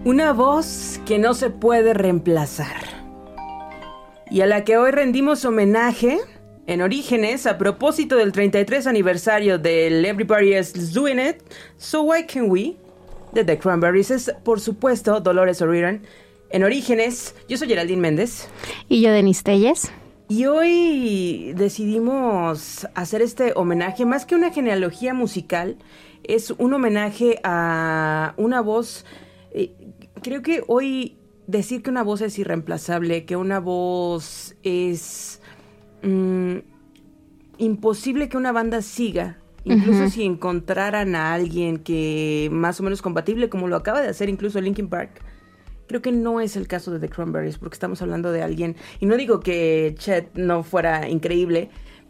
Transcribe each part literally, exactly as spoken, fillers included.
Una voz que no se puede reemplazar y a la que hoy rendimos homenaje en Orígenes a propósito del treinta y tres aniversario del Everybody is Doing It, So Why Can't We, de The Cranberries. Es, por supuesto, Dolores O'Riordan. En Orígenes, yo soy Geraldine Méndez. Y yo, Denise Telles. Y hoy decidimos hacer este homenaje, más que una genealogía musical, es un homenaje a una voz. Eh, creo que hoy decir que una voz es irreemplazable, que una voz es mmm, imposible que una banda siga, incluso uh-huh. si encontraran a alguien que más o menos compatible, como lo acaba de hacer incluso Linkin Park. Creo que no es el caso de The Cranberries, porque estamos hablando de alguien, y no digo que Chet no fuera increíble,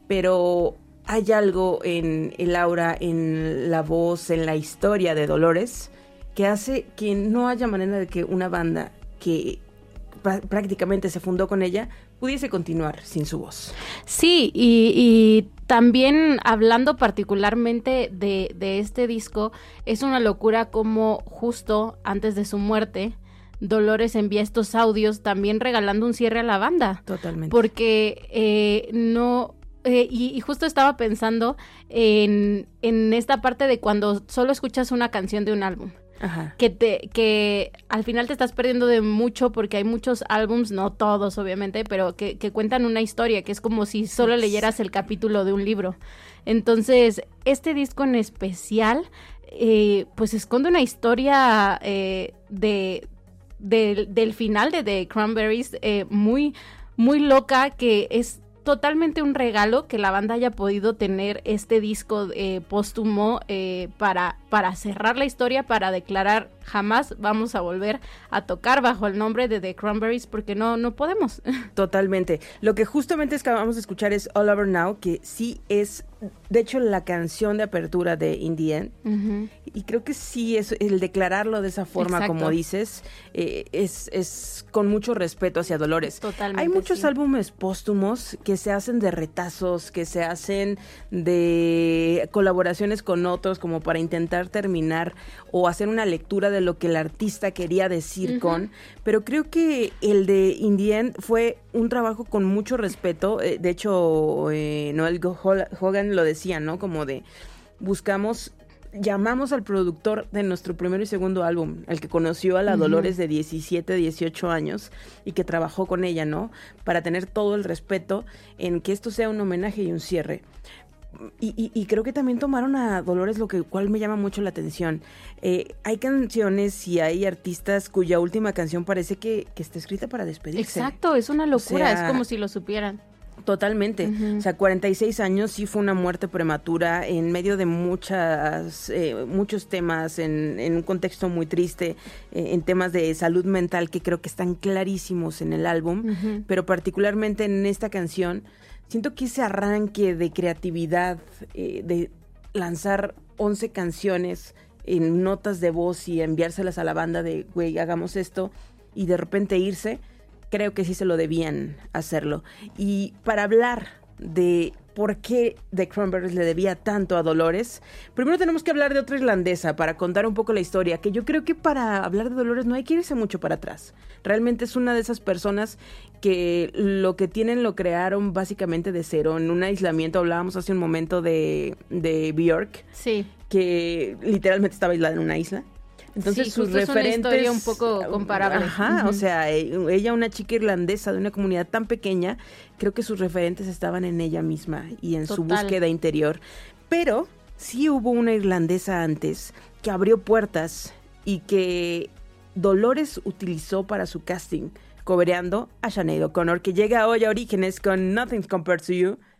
pero hay algo en el aura, en la voz, en la historia de Dolores, que hace que no haya manera de que una banda que pr- prácticamente se fundó con ella pudiese continuar sin su voz. Sí, y, y también hablando particularmente de, de este disco, es una locura como justo antes de su muerte, Dolores envía estos audios también regalando un cierre a la banda. Totalmente. Porque eh, no... Eh, y, y justo estaba pensando en, en esta parte de cuando solo escuchas una canción de un álbum. Ajá. Que te que al final te estás perdiendo de mucho porque hay muchos álbums, no todos obviamente, pero que, que cuentan una historia, que es como si solo leyeras el capítulo de un libro. Entonces, este disco en especial, eh, pues esconde una historia eh, de, de, del final de The Cranberries eh, muy, muy loca, que es totalmente un regalo que la banda haya podido tener este disco eh, póstumo eh, para, para cerrar la historia, para declarar jamás vamos a volver a tocar bajo el nombre de The Cranberries porque no, no podemos. Totalmente. Lo que justamente acabamos de escuchar es All Over Now, que sí es, de hecho, la canción de apertura de In The End. Uh-huh. Y creo que sí es el declararlo de esa forma, exacto, como dices, eh, es, es con mucho respeto hacia Dolores. Totalmente. Hay muchos sí. álbumes póstumos que se hacen de retazos, que se hacen de colaboraciones con otros como para intentar terminar o hacer una lectura de lo que el artista quería decir uh-huh. con, pero creo que el de In The End fue un trabajo con mucho respeto. Eh, de hecho, eh, Noel Hogan lo decía, ¿no? Como de, buscamos, llamamos al productor de nuestro primero y segundo álbum, el que conoció a la uh-huh. Dolores de diecisiete, dieciocho años y que trabajó con ella, ¿no? Para tener todo el respeto en que esto sea un homenaje y un cierre. Y, y, y creo que también tomaron a Dolores, lo que cual me llama mucho la atención. Eh, hay canciones y hay artistas cuya última canción parece que, que está escrita para despedirse. Exacto, es una locura, o sea, es como si lo supieran. Totalmente. Uh-huh. O sea, cuarenta y seis años sí fue una muerte prematura en medio de muchas eh, muchos temas, en, en un contexto muy triste, eh, en temas de salud mental que creo que están clarísimos en el álbum, uh-huh. pero particularmente en esta canción. Siento que ese arranque de creatividad, eh, de lanzar once canciones en notas de voz y enviárselas a la banda de, güey, hagamos esto, y de repente irse, creo que sí se lo debían hacerlo. Y para hablar de por qué The Cranberries le debía tanto a Dolores, primero tenemos que hablar de otra irlandesa para contar un poco la historia, que yo creo que para hablar de Dolores no hay que irse mucho para atrás. Realmente es una de esas personas que lo que tienen lo crearon básicamente de cero, en un aislamiento. Hablábamos hace un momento de, de Björk, sí, que literalmente estaba aislada en una isla. Entonces sí, sus justo referentes, es una historia un poco comparable. Ajá, uh-huh. o sea, ella, una chica irlandesa de una comunidad tan pequeña, creo que sus referentes estaban en ella misma y en Total. Su búsqueda interior. Pero sí hubo una irlandesa antes que abrió puertas y que Dolores utilizó para su casting, cobereando a Sinead O'Connor, que llega hoy a Orígenes con Nothing Compared to You.